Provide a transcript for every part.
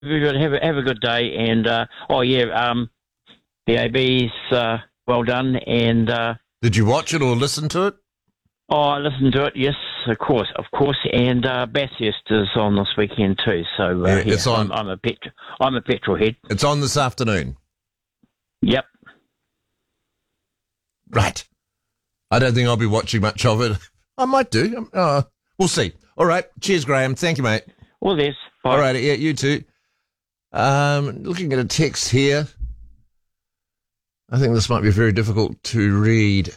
Very good. Have a good day. And the AB's well done. And Did you watch it or listen to it? I listened to it. Yes, of course. And Bathurst is on this weekend too. So it's on. I'm a petrol head. It's on this afternoon. Yep. Right. I don't think I'll be watching much of it. I might do. We'll see. All right. Cheers, Graham. Thank you, mate. All this. Bye. All right. Yeah, you too. Looking at a text here. I think this might be very difficult to read.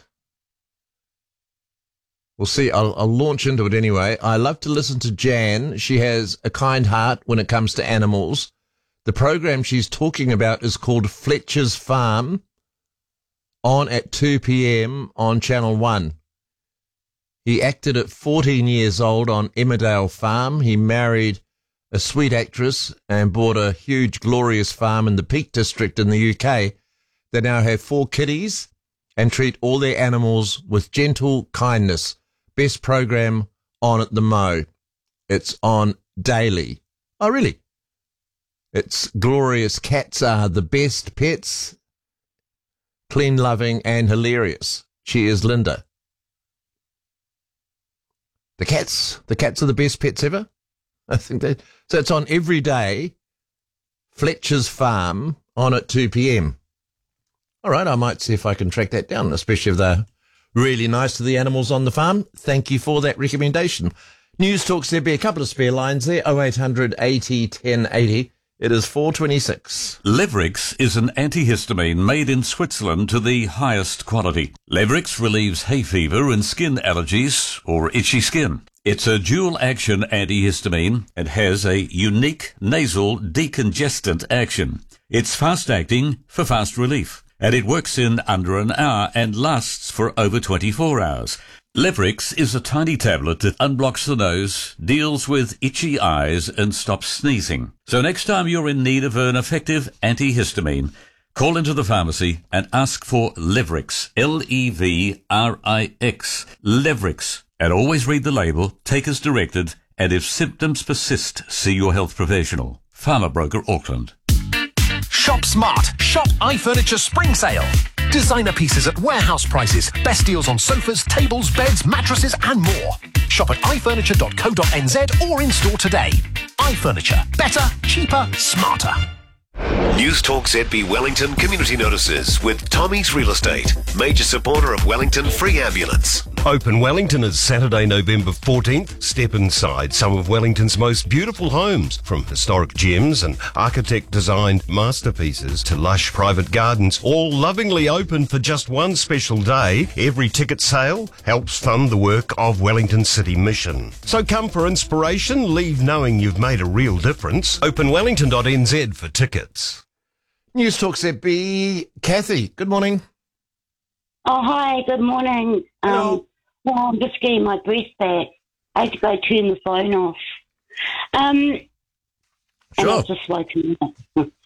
We'll see. I'll launch into it anyway. I love to listen to Jan. She has a kind heart when it comes to animals. The program she's talking about is called Fletcher's Farm, on at 2 p.m. on Channel 1. He acted at 14 years old on Emmerdale Farm. He married a sweet actress and bought a huge, glorious farm in the Peak District in the UK. They now have 4 kiddies and treat all their animals with gentle kindness. Best program on at the Mo. It's on daily. Oh, really? It's glorious. Cats are the best pets. Clean, loving, and hilarious. She is Linda. The cats are the best pets ever. I think that. So it's on every day. Fletcher's Farm on at 2 p.m. All right, I might see if I can track that down, especially if they're really nice to the animals on the farm. Thank you for that recommendation. News Talks, there'll be a couple of spare lines there. 0800 80 1080. It is 4:26. Levrix is an antihistamine made in Switzerland to the highest quality. Levrix relieves hay fever and skin allergies or itchy skin. It's a dual-action antihistamine and has a unique nasal decongestant action. It's fast-acting for fast relief, and it works in under an hour and lasts for over 24 hours. Levrix is a tiny tablet that unblocks the nose, deals with itchy eyes, and stops sneezing. So next time you're in need of an effective antihistamine, call into the pharmacy and ask for Levrix, Levrix, Levrix. And always read the label, take as directed, and if symptoms persist, see your health professional. Farmer Broker Auckland. Shop smart. Shop iFurniture Spring Sale. Designer pieces at warehouse prices. Best deals on sofas, tables, beds, mattresses and more. Shop at ifurniture.co.nz or in store today. iFurniture. Better, cheaper, smarter. News Talk ZB Wellington community notices with Tommy's Real Estate, major supporter of Wellington Free Ambulance. Open Wellington is Saturday, November 14th. Step inside some of Wellington's most beautiful homes, from historic gems and architect-designed masterpieces to lush private gardens, all lovingly open for just one special day. Every ticket sale helps fund the work of Wellington City Mission. So come for inspiration, leave knowing you've made a real difference. OpenWellington.nz for tickets. News Talk ZB. Kathy, good morning. Oh, hi, good morning. Hello. Well, I'm just getting my breath back. I had to go turn the phone off. And I've just woken up.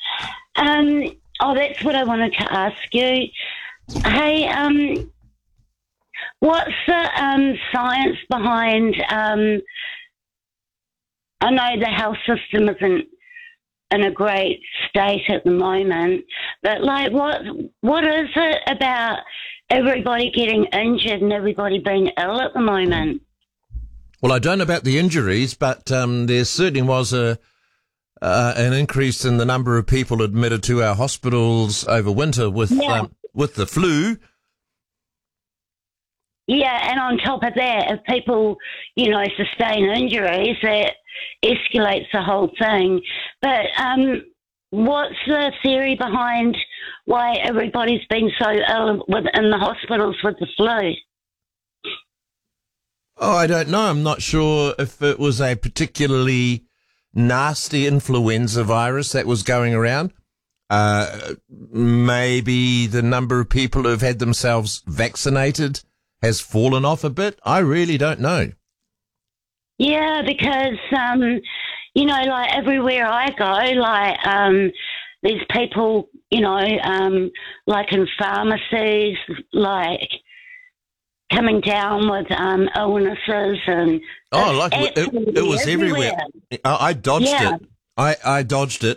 That's what I wanted to ask you. Hey, what's the science behind, I know the health system isn't in a great state at the moment, but like what is it about everybody getting injured and everybody being ill at the moment? Well, I don't know about the injuries, but there certainly was an increase in the number of people admitted to our hospitals over winter with the flu. Yeah, and on top of that, if people, sustain injuries, that escalates the whole thing. But what's the theory behind why everybody's been so ill in the hospitals with the flu? Oh, I don't know. I'm not sure if it was a particularly nasty influenza virus that was going around. Maybe the number of people who have had themselves vaccinated has fallen off a bit. I really don't know. Yeah, because, like everywhere I go, there's people, like in pharmacies, like coming down with illnesses and... Oh, like it was everywhere. I dodged it. I dodged it.